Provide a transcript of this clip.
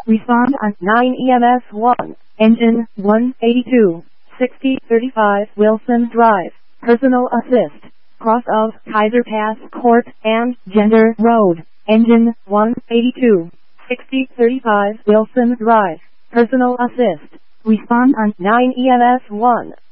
Respond on 9 EMS 1, engine 182, 6035 Wilson Drive, personal assist, cross of Kaiser Pass Court and Gender Road, engine 182, 6035 Wilson Drive, personal assist. Respond on 9 EMS 1.